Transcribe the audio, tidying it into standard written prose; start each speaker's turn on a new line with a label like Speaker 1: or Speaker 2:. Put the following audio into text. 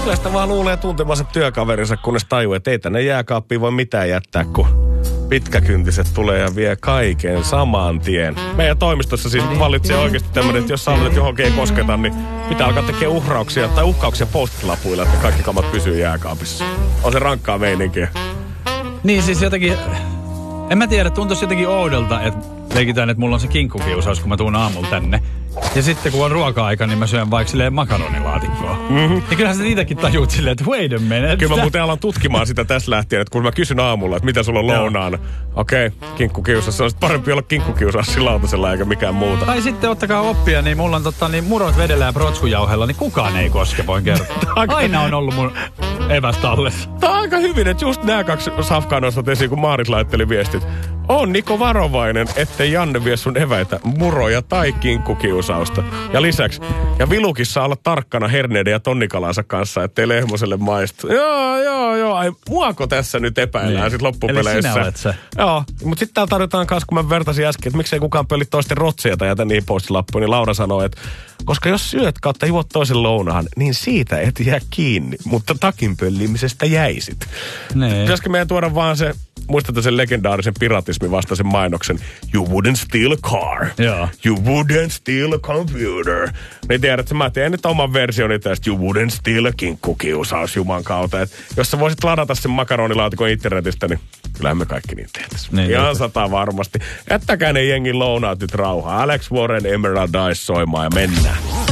Speaker 1: Kyllä sitä vaan luulee tuntemansa työkaverinsa, kunnes tajuu, että ei tänne jääkaappiin voi mitään jättää, kun pitkäkyntiset tulee ja vie kaiken saman tien. Meidän toimistossa siis vallitsee oikeasti tämmöinen, että jos sä johonkin ei kosketa, niin pitää alkaa tekemään uhkauksia postilapuilla, että kaikki kamat pysyy jääkaapissa. On se rankkaa meininkiä.
Speaker 2: Niin siis jotenkin, en mä tiedä, tuntuisi jotenkin oudolta, että leikitään, että mulla on se kinkkukiusaus, kun mä tuun aamulla tänne. Ja sitten kun on ruoka-aika, niin mä syön vaikka silleen makaronilaatikkoa. Ja kyllähän sä niitäkin tajuut silleen, että wait a minute.
Speaker 1: Kyllä mä muuten alan tutkimaan sitä tässä lähtien, että kun mä kysyn aamulla, että mitä sulla on lounaana. Okei, kinkkukiusaus. Se olisi parempi olla kinkkukiusaus sillä lautasella eikä mikään muuta.
Speaker 2: Tai sitten ottakaa oppia, niin mulla on murot vedellä ja protskujauhella, niin kukaan ei koske, voin kertoa. Aina on ollut mun evästallessa.
Speaker 1: Tää on aika hyvin, että just nämä kaksi safkaa nostat esiin, kun Maarit laitteli viestit. On Niko varovainen, ettei Janne vie sun eväitä, muroja tai kinkkukiusausta. Ja lisäksi, ja Vilukissa olla tarkkana herneiden ja tonnikalansa kanssa, ettei lehmoselle maistu. Joo. Ai, muako tässä nyt epäillään sit loppupeleissä?
Speaker 2: Eli sinä olet se.
Speaker 1: Joo, mutta sitten täällä tarjotaan kanssa, kun mä vertasin äsken, että miksei kukaan pölli toisten rotsia tai jätä niihin postilappuun, niin Laura sanoi, että koska jos syöt kautta juot toisen lounahan, niin siitä et jää kiinni, mutta takin pöllimisestä jäisit. Pitäisikö meidän tuoda vaan se, muistatte sen legendaarisen piratismin vastaisen mainoksen, you wouldn't steal a car, you wouldn't steal a computer. Niin tiedätkö, mä teen nyt oman versioni tästä, you wouldn't steal a kinkkukiusaus juman kautta. Et jos sä voisit ladata sen makaronilaatikon internetistä, niin kyllähän me kaikki niin tehtäisiin.
Speaker 2: Niin,
Speaker 1: ihan 100 varmasti. Jättäkää ne jengin lounaat nyt rauhaa. Alex Warren, Emerald Eyes soimaan ja mennään.